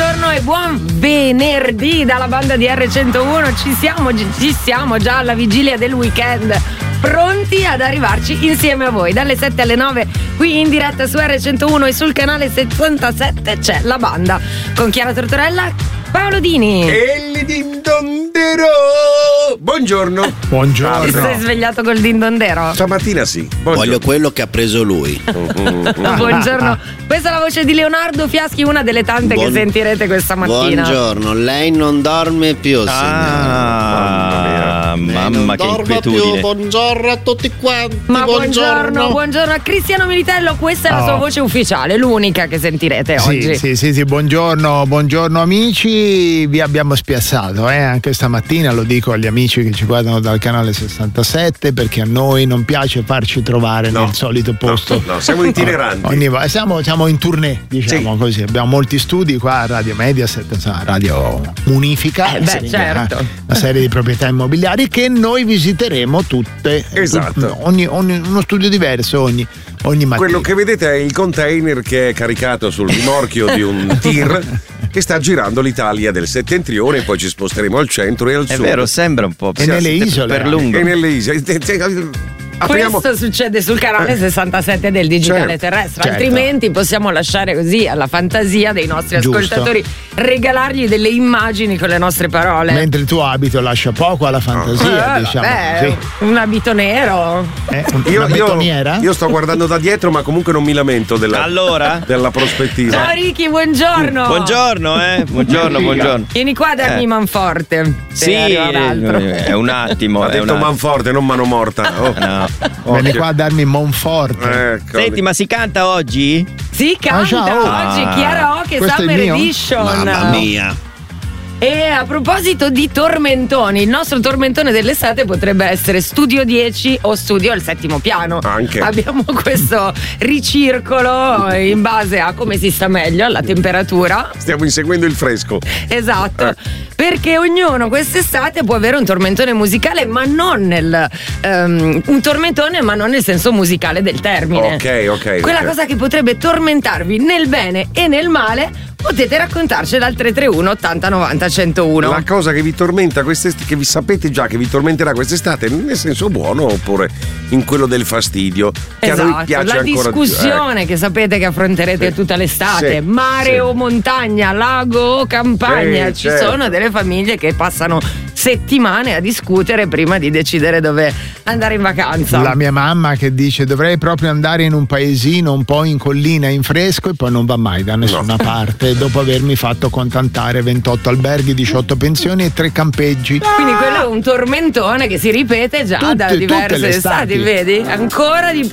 buongiorno e buon venerdì dalla banda di R101. Ci siamo già alla vigilia del weekend, pronti ad arrivarci insieme a voi. Dalle 7 alle 9 qui in diretta su R101 e sul canale 77 c'è la banda con Chiara Tortorella, Paolo Dini e il dindondero. Buongiorno. Buongiorno. Ti sei svegliato col dindondero? Stamattina sì. Buongiorno. Voglio quello che ha preso lui. Buongiorno. Questa è la voce di Leonardo Fiaschi, una delle tante che sentirete questa mattina. Buongiorno, lei non dorme più, signora. Mamma che inquietudine. Buongiorno a tutti quanti. Ma buongiorno a Cristiano Militello, questa è la sua voce ufficiale, l'unica che sentirete oggi. Sì, buongiorno amici, vi abbiamo spiazzato anche stamattina, lo dico agli amici che ci guardano dal canale 67, perché a noi non piace farci trovare nel solito posto. No, siamo itineranti. Siamo in tournée, diciamo così. Abbiamo molti studi qua a Radio Mediaset, Radio Munifica, certo. una serie di proprietà immobiliari che noi visiteremo tutte. Esatto. Uno studio diverso ogni mattina. Quello che vedete è il container che è caricato sul rimorchio di un tir che sta girando l'Italia del settentrione, e poi ci sposteremo al centro e al sud. È vero, sembra un po' E nelle isole. per lungo. E nelle isole. Questo succede sul canale 67 del digitale terrestre, altrimenti possiamo lasciare così alla fantasia dei nostri ascoltatori, regalargli delle immagini con le nostre parole. Mentre il tuo abito lascia poco alla fantasia, diciamo. Un abito nero. Una betoniera? Io sto guardando da dietro, ma comunque non mi lamento della prospettiva. Ciao Ricky, buongiorno. Buongiorno. Vieni qua a darmi manforte. Sì, è un attimo. Ha detto manforte, non mano morta. No. Vieni qua a darmi Monforte. Senti, ma si canta oggi? Si canta oggi Chiara O che Summer Edition. Mamma mia. E a proposito di tormentoni, il nostro tormentone dell'estate potrebbe essere Studio 10 o Studio al settimo piano. Anche. Abbiamo questo ricircolo in base a come si sta meglio, alla temperatura. Stiamo inseguendo il fresco. Esatto. Perché ognuno quest'estate può avere un tormentone musicale, ma non un tormentone, ma non nel senso musicale del termine. Ok. Quella cosa che potrebbe tormentarvi nel bene e nel male, potete raccontarcela al 331 80 90 101. La cosa che vi tormenta quest'estate, che vi sapete già che vi tormenterà quest'estate, nel senso buono oppure in quello del fastidio, che a noi piace la ancora discussione che sapete che affronterete tutta l'estate, mare o montagna, lago o campagna, ci sono delle famiglie che passano settimane a discutere prima di decidere dove andare in vacanza. La mia mamma che dice dovrei proprio andare in un paesino un po' in collina, in fresco, e poi non va mai da nessuna parte dopo avermi fatto contantare 28 alberghi, 18 pensioni e 3 campeggi. Quindi quello è un tormentone che si ripete già da diverse estati, vedi? Ancora di